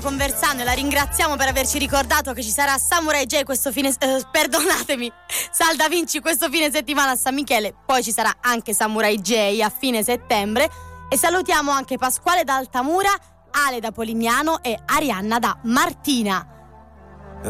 conversando e la ringraziamo per averci ricordato che ci sarà Samurai J questo perdonatemi, Sal Da Vinci questo fine settimana a San Michele, poi ci sarà anche Samurai J a fine settembre e salutiamo anche Pasquale da Altamura, Ale da Polignano e Arianna da Martina.